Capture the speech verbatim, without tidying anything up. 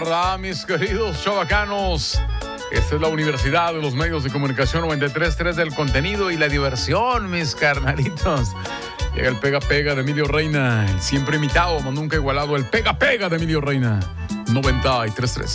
¿verdad, mis queridos chavacanos? Esta es la Universidad de los Medios de Comunicación noventa y tres punto tres del contenido y la diversión, mis carnalitos. Llega el Pega Pega de Emilio Reina, el siempre imitado, mas nunca igualado, el Pega Pega de Emilio Reina, noventa y tres punto tres.